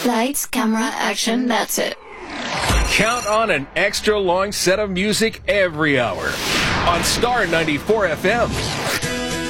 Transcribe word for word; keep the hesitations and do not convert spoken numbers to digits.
Lights, camera, action, that's it. Count on an extra long set of music every hour on Star ninety-four F M.